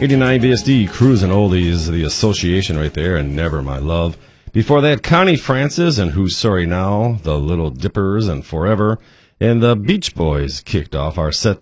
89 BSD, Cruising Oldies, The Association right there, and Never My Love. Before that, Connie Francis and Who's Sorry Now, The Little Dippers and Forever. And the Beach Boys kicked off our set